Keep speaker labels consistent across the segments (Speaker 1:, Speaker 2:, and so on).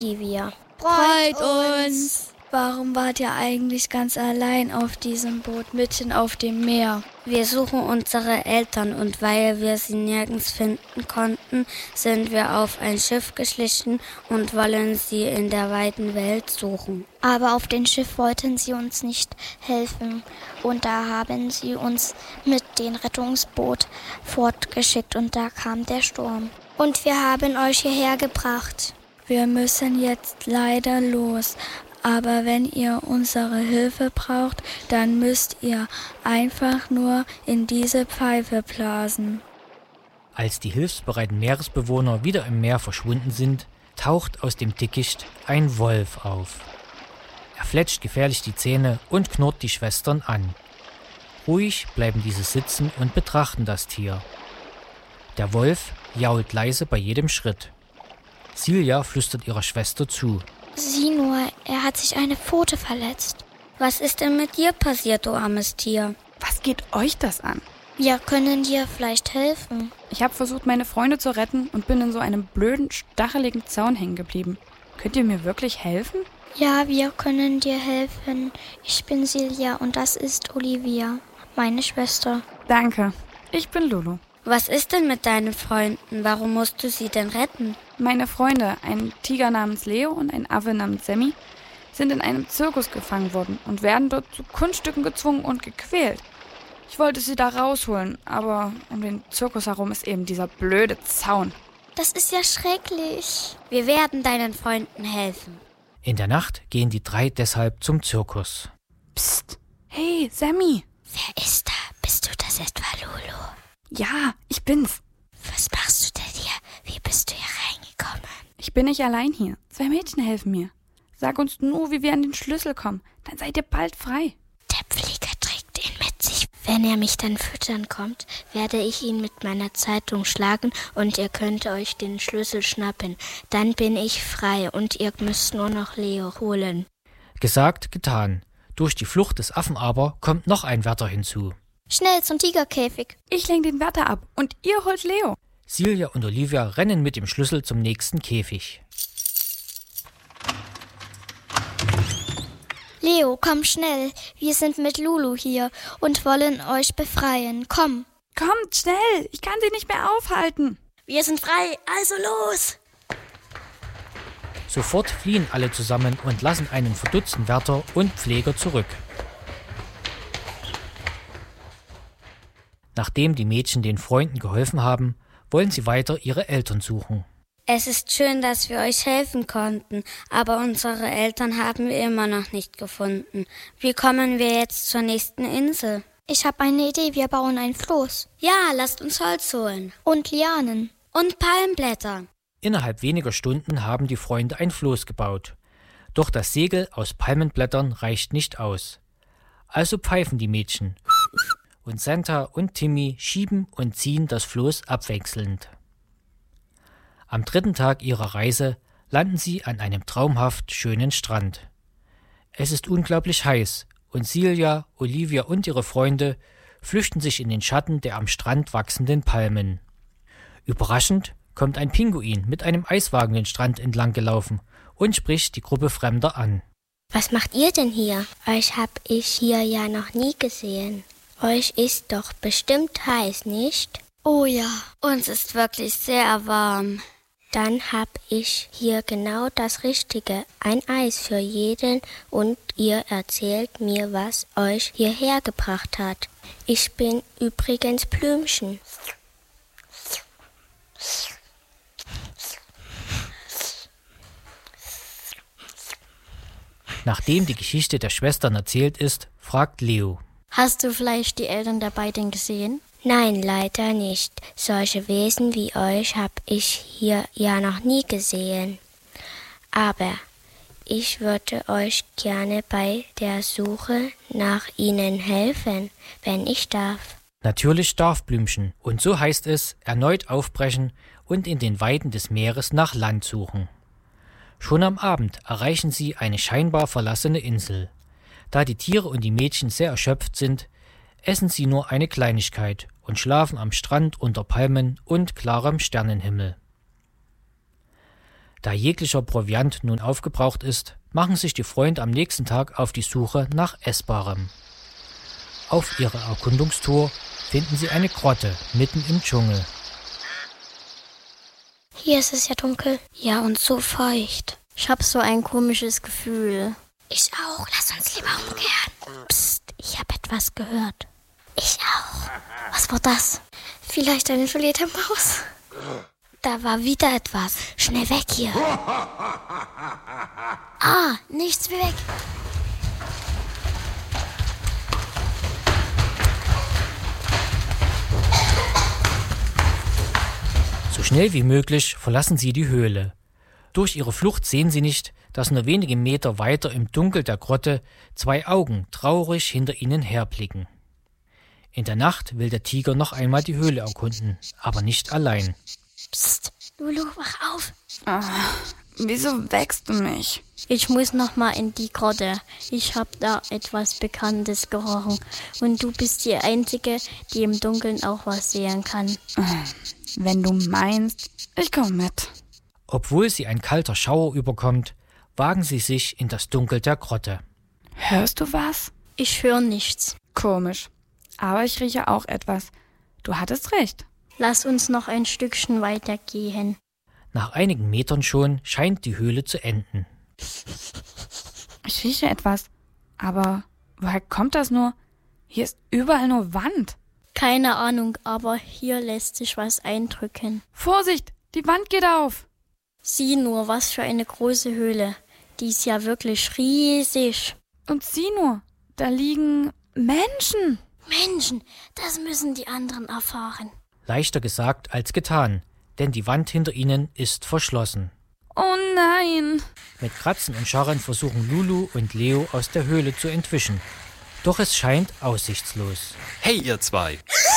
Speaker 1: Olivia.
Speaker 2: Freut uns!
Speaker 3: Warum wart ihr eigentlich ganz allein auf diesem Boot mitten auf dem Meer?
Speaker 1: Wir suchen unsere Eltern und weil wir sie nirgends finden konnten, sind wir auf ein Schiff geschlichen und wollen sie in der weiten Welt suchen.
Speaker 2: Aber auf dem Schiff wollten sie uns nicht helfen und da haben sie uns mit dem Rettungsboot fortgeschickt und da kam der Sturm. Und wir haben euch hierher gebracht.
Speaker 3: Wir müssen jetzt leider los. Aber wenn ihr unsere Hilfe braucht, dann müsst ihr einfach nur in diese Pfeife blasen.
Speaker 4: Als die hilfsbereiten Meeresbewohner wieder im Meer verschwunden sind, taucht aus dem Dickicht ein Wolf auf. Er fletscht gefährlich die Zähne und knurrt die Schwestern an. Ruhig bleiben diese sitzen und betrachten das Tier. Der Wolf jault leise bei jedem Schritt. Silja flüstert ihrer Schwester zu.
Speaker 2: Sieh nur, er hat sich eine Pfote verletzt.
Speaker 1: Was ist denn mit dir passiert, du armes Tier?
Speaker 5: Was geht euch das an?
Speaker 2: Wir können dir vielleicht helfen.
Speaker 5: Ich habe versucht, meine Freunde zu retten und bin in so einem blöden, stacheligen Zaun hängen geblieben. Könnt ihr mir wirklich helfen?
Speaker 2: Ja, wir können dir helfen. Ich bin Silja und das ist Olivia, meine Schwester.
Speaker 5: Danke, ich bin Lulu.
Speaker 1: Was ist denn mit deinen Freunden? Warum musst du sie denn retten?
Speaker 5: Meine Freunde, ein Tiger namens Leo und ein Affe namens Sammy, sind in einem Zirkus gefangen worden und werden dort zu Kunststücken gezwungen und gequält. Ich wollte sie da rausholen, aber um den Zirkus herum ist eben dieser blöde Zaun.
Speaker 2: Das ist ja schrecklich.
Speaker 1: Wir werden deinen Freunden helfen.
Speaker 4: In der Nacht gehen die 3 deshalb zum Zirkus.
Speaker 5: Psst, hey Sammy.
Speaker 1: Wer ist da? Bist du das etwa, Lulu?
Speaker 5: Ja, ich bin's.
Speaker 1: Was machst du denn hier? Wie bist du hier reingekommen?
Speaker 5: Ich bin nicht allein hier. 2 Mädchen helfen mir. Sag uns nur, wie wir an den Schlüssel kommen. Dann seid ihr bald frei.
Speaker 1: Der Pfleger trägt ihn mit sich. Wenn er mich dann füttern kommt, werde ich ihn mit meiner Zeitung schlagen und ihr könnt euch den Schlüssel schnappen. Dann bin ich frei und ihr müsst nur noch Leo holen.
Speaker 4: Gesagt, getan. Durch die Flucht des Affen aber kommt noch ein Wärter hinzu.
Speaker 2: Schnell zum Tigerkäfig.
Speaker 5: Ich lenk den Wärter ab und ihr holt Leo.
Speaker 4: Silja und Olivia rennen mit dem Schlüssel zum nächsten Käfig.
Speaker 2: Leo, komm schnell. Wir sind mit Lulu hier und wollen euch befreien. Komm.
Speaker 5: Kommt schnell, ich kann sie nicht mehr aufhalten.
Speaker 1: Wir sind frei, also los!
Speaker 4: Sofort fliehen alle zusammen und lassen einen verdutzten Wärter und Pfleger zurück. Nachdem die Mädchen den Freunden geholfen haben, wollen sie weiter ihre Eltern suchen.
Speaker 1: Es ist schön, dass wir euch helfen konnten, aber unsere Eltern haben wir immer noch nicht gefunden. Wie kommen wir jetzt zur nächsten Insel?
Speaker 2: Ich habe eine Idee, wir bauen ein Floß.
Speaker 1: Ja, lasst uns Holz holen.
Speaker 2: Und Lianen.
Speaker 1: Und Palmblätter.
Speaker 4: Innerhalb weniger Stunden haben die Freunde ein Floß gebaut. Doch das Segel aus Palmenblättern reicht nicht aus. Also pfeifen die Mädchen. Und Santa und Timmy schieben und ziehen das Floß abwechselnd. Am 3. Tag ihrer Reise landen sie an einem traumhaft schönen Strand. Es ist unglaublich heiß und Silja, Olivia und ihre Freunde flüchten sich in den Schatten der am Strand wachsenden Palmen. Überraschend kommt ein Pinguin mit einem Eiswagen den Strand entlang gelaufen und spricht die Gruppe Fremder an.
Speaker 1: Was macht ihr denn hier? Euch hab ich hier ja noch nie gesehen. Euch ist doch bestimmt heiß, nicht?
Speaker 2: Oh ja.
Speaker 1: Uns ist wirklich sehr warm. Dann hab ich hier genau das Richtige, ein Eis für jeden und ihr erzählt mir, was euch hierher gebracht hat. Ich bin übrigens Blümchen.
Speaker 4: Nachdem die Geschichte der Schwestern erzählt ist, fragt Leo.
Speaker 2: Hast du vielleicht die Eltern der beiden gesehen?
Speaker 1: Nein, leider nicht. Solche Wesen wie euch hab ich hier ja noch nie gesehen. Aber ich würde euch gerne bei der Suche nach ihnen helfen, wenn ich darf.
Speaker 4: Natürlich darf Blümchen, und so heißt es, erneut aufbrechen und in den Weiten des Meeres nach Land suchen. Schon am Abend erreichen sie eine scheinbar verlassene Insel. Da die Tiere und die Mädchen sehr erschöpft sind, essen sie nur eine Kleinigkeit und schlafen am Strand unter Palmen und klarem Sternenhimmel. Da jeglicher Proviant nun aufgebraucht ist, machen sich die Freunde am nächsten Tag auf die Suche nach Essbarem. Auf ihrer Erkundungstour finden sie eine Grotte mitten im Dschungel.
Speaker 2: Hier ist es ja dunkel.
Speaker 3: Ja, und so feucht. Ich habe so ein komisches Gefühl.
Speaker 2: Ich auch. Lass uns lieber umkehren. Psst, ich habe etwas gehört. Ich auch. Was war das? Vielleicht eine Fledermaus. Da war wieder etwas. Schnell weg hier. Ah, nichts wie weg.
Speaker 4: So schnell wie möglich verlassen sie die Höhle. Durch ihre Flucht sehen sie nicht, dass nur wenige Meter weiter im Dunkel der Grotte 2 Augen traurig hinter ihnen herblicken. In der Nacht will der Tiger noch einmal die Höhle erkunden, aber nicht allein.
Speaker 2: Psst, Lulu, wach auf.
Speaker 5: Wieso wächst du mich?
Speaker 3: Ich muss noch mal in die Grotte. Ich habe da etwas Bekanntes gerochen. Und du bist die Einzige, die im Dunkeln auch was sehen kann.
Speaker 5: Wenn du meinst, ich komme mit.
Speaker 4: Obwohl sie ein kalter Schauer überkommt, wagen sie sich in das Dunkel der Grotte.
Speaker 5: Hörst du was?
Speaker 3: Ich höre nichts.
Speaker 5: Komisch. Aber ich rieche auch etwas. Du hattest recht.
Speaker 3: Lass uns noch ein Stückchen weitergehen.
Speaker 4: Nach einigen Metern schon scheint die Höhle zu enden.
Speaker 5: Ich rieche etwas. Aber woher kommt das nur? Hier ist überall nur Wand.
Speaker 3: Keine Ahnung, aber hier lässt sich was eindrücken.
Speaker 5: Vorsicht, die Wand geht auf.
Speaker 3: Sieh nur, was für eine große Höhle. Die ist ja wirklich riesig.
Speaker 5: Und sieh nur, da liegen Menschen.
Speaker 2: Menschen, das müssen die anderen erfahren.
Speaker 4: Leichter gesagt als getan, denn die Wand hinter ihnen ist verschlossen.
Speaker 5: Oh nein.
Speaker 4: Mit Kratzen und Scharren versuchen Lulu und Leo aus der Höhle zu entwischen. Doch es scheint aussichtslos.
Speaker 6: Hey, ihr 2!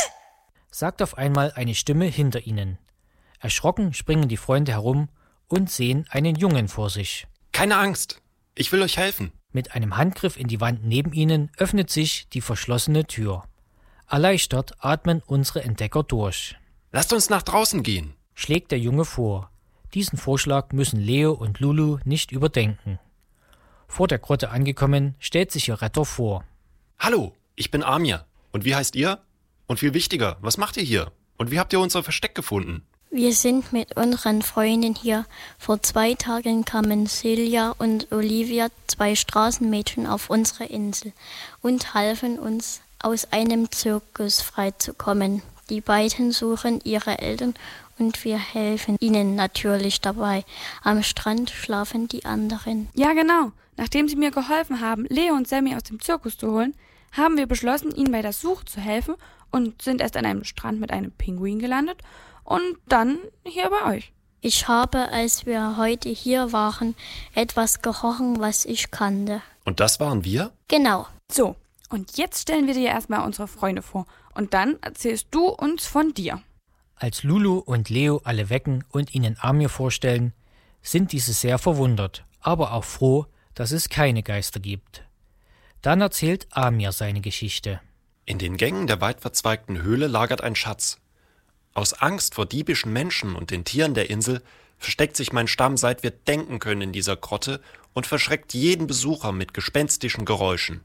Speaker 4: Sagt auf einmal eine Stimme hinter ihnen. Erschrocken springen die Freunde herum und sehen einen Jungen vor sich.
Speaker 6: Keine Angst, ich will euch helfen.
Speaker 4: Mit einem Handgriff in die Wand neben ihnen öffnet sich die verschlossene Tür. Erleichtert atmen unsere Entdecker durch.
Speaker 6: Lasst uns nach draußen gehen,
Speaker 4: schlägt der Junge vor. Diesen Vorschlag müssen Leo und Lulu nicht überdenken. Vor der Grotte angekommen, stellt sich ihr Retter vor.
Speaker 6: Hallo, ich bin Amir. Und wie heißt ihr? Und viel wichtiger, was macht ihr hier? Und wie habt ihr unser Versteck gefunden?
Speaker 3: Wir sind mit unseren Freunden hier. Vor 2 Tagen kamen Silja und Olivia, 2 Straßenmädchen, auf unsere Insel und halfen uns, aus einem Zirkus freizukommen. Die beiden suchen ihre Eltern und wir helfen ihnen natürlich dabei. Am Strand schlafen die anderen.
Speaker 5: Ja, genau. Nachdem sie mir geholfen haben, Leo und Sammy aus dem Zirkus zu holen, haben wir beschlossen, ihnen bei der Suche zu helfen und sind erst an einem Strand mit einem Pinguin gelandet und dann hier bei euch.
Speaker 3: Ich habe, als wir heute hier waren, etwas gerochen, was ich kannte.
Speaker 6: Und das waren wir?
Speaker 3: Genau.
Speaker 5: So, und jetzt stellen wir dir erstmal unsere Freunde vor und dann erzählst du uns von dir.
Speaker 4: Als Lulu und Leo alle wecken und ihnen Amir vorstellen, sind diese sehr verwundert, aber auch froh, dass es keine Geister gibt. Dann erzählt Amir seine Geschichte.
Speaker 6: In den Gängen der weit verzweigten Höhle lagert ein Schatz. Aus Angst vor diebischen Menschen und den Tieren der Insel versteckt sich mein Stamm, seit wir denken können, in dieser Grotte und verschreckt jeden Besucher mit gespenstischen Geräuschen.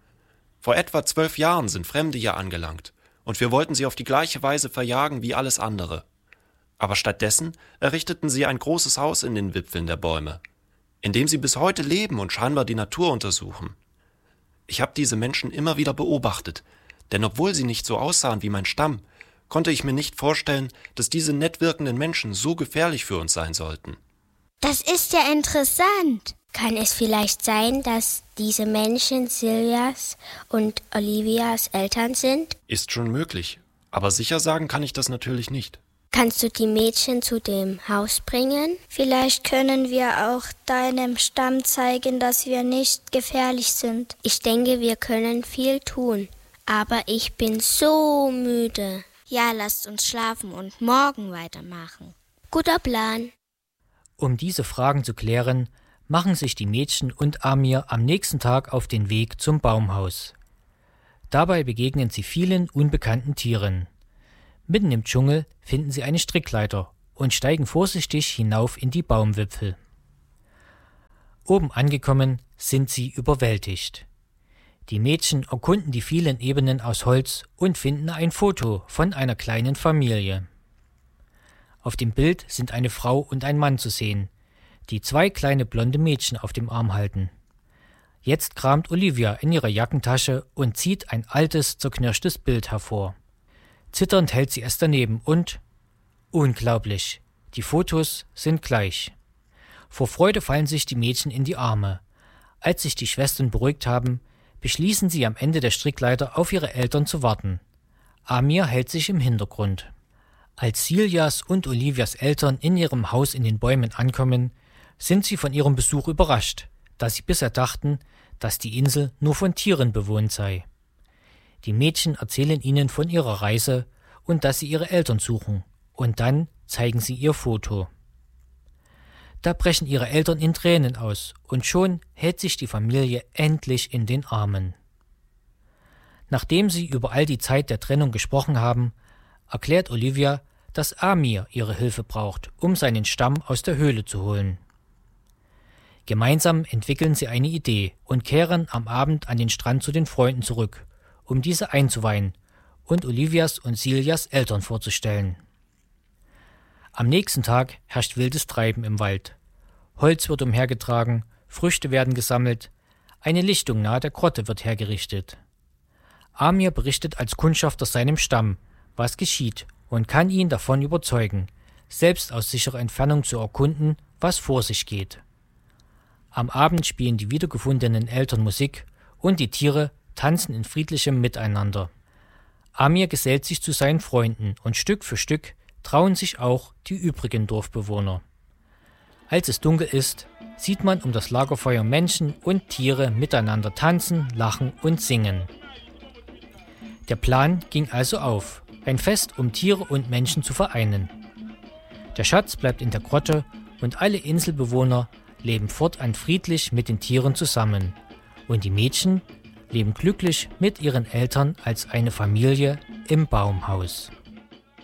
Speaker 6: Vor etwa 12 Jahren sind Fremde hier angelangt und wir wollten sie auf die gleiche Weise verjagen wie alles andere. Aber stattdessen errichteten sie ein großes Haus in den Wipfeln der Bäume, in dem sie bis heute leben und scheinbar die Natur untersuchen. Ich habe diese Menschen immer wieder beobachtet, denn obwohl sie nicht so aussahen wie mein Stamm, konnte ich mir nicht vorstellen, dass diese nett wirkenden Menschen so gefährlich für uns sein sollten.
Speaker 1: Das ist ja interessant. Kann es vielleicht sein, dass diese Menschen Siljas und Olivias Eltern sind?
Speaker 6: Ist schon möglich, aber sicher sagen kann ich das natürlich nicht.
Speaker 1: Kannst du die Mädchen zu dem Haus bringen?
Speaker 2: Vielleicht können wir auch deinem Stamm zeigen, dass wir nicht gefährlich sind.
Speaker 1: Ich denke, wir können viel tun, aber ich bin so müde. Ja, lasst uns schlafen und morgen weitermachen. Guter Plan.
Speaker 4: Um diese Fragen zu klären, machen sich die Mädchen und Amir am nächsten Tag auf den Weg zum Baumhaus. Dabei begegnen sie vielen unbekannten Tieren. Mitten im Dschungel finden sie eine Strickleiter und steigen vorsichtig hinauf in die Baumwipfel. Oben angekommen sind sie überwältigt. Die Mädchen erkunden die vielen Ebenen aus Holz und finden ein Foto von einer kleinen Familie. Auf dem Bild sind eine Frau und ein Mann zu sehen, die 2 kleine blonde Mädchen auf dem Arm halten. Jetzt kramt Olivia in ihrer Jackentasche und zieht ein altes, zerknirschtes Bild hervor. Zitternd hält sie es daneben und unglaublich, die Fotos sind gleich. Vor Freude fallen sich die Mädchen in die Arme. Als sich die Schwestern beruhigt haben, beschließen sie am Ende der Strickleiter auf ihre Eltern zu warten. Amir hält sich im Hintergrund. Als Siljas und Olivias Eltern in ihrem Haus in den Bäumen ankommen, sind sie von ihrem Besuch überrascht, da sie bisher dachten, dass die Insel nur von Tieren bewohnt sei. Die Mädchen erzählen ihnen von ihrer Reise und dass sie ihre Eltern suchen, und dann zeigen sie ihr Foto. Da brechen ihre Eltern in Tränen aus, und schon hält sich die Familie endlich in den Armen. Nachdem sie über all die Zeit der Trennung gesprochen haben, erklärt Olivia, dass Amir ihre Hilfe braucht, um seinen Stamm aus der Höhle zu holen. Gemeinsam entwickeln sie eine Idee und kehren am Abend an den Strand zu den Freunden zurück, um diese einzuweihen und Olivias und Siljas Eltern vorzustellen. Am nächsten Tag herrscht wildes Treiben im Wald. Holz wird umhergetragen, Früchte werden gesammelt, eine Lichtung nahe der Grotte wird hergerichtet. Amir berichtet als Kundschafter seinem Stamm, was geschieht, und kann ihn davon überzeugen, selbst aus sicherer Entfernung zu erkunden, was vor sich geht. Am Abend spielen die wiedergefundenen Eltern Musik und die Tiere tanzen in friedlichem Miteinander. Amir gesellt sich zu seinen Freunden und Stück für Stück trauen sich auch die übrigen Dorfbewohner. Als es dunkel ist, sieht man um das Lagerfeuer Menschen und Tiere miteinander tanzen, lachen und singen. Der Plan ging also auf, ein Fest, um Tiere und Menschen zu vereinen. Der Schatz bleibt in der Grotte und alle Inselbewohner leben fortan friedlich mit den Tieren zusammen. Und die Mädchen leben glücklich mit ihren Eltern als eine Familie im Baumhaus.